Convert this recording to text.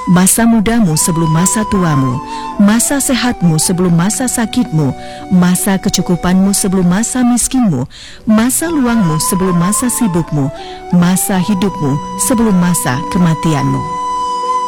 Masa mudamu sebelum masa tuamu, masa sehatmu sebelum masa sakitmu, masa kecukupanmu sebelum masa miskinmu, masa luangmu sebelum masa sibukmu, masa hidupmu sebelum masa kematianmu.